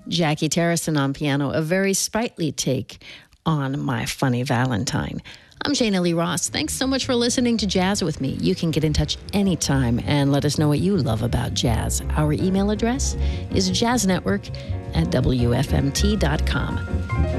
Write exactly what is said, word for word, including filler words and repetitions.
Jackie Terrison on piano, a very sprightly take on My Funny Valentine. I'm Jana Lee Ross. Thanks so much for listening to Jazz with me. You can get in touch anytime and let us know what you love about jazz. Our email address is jazznetwork at w f m t dot com.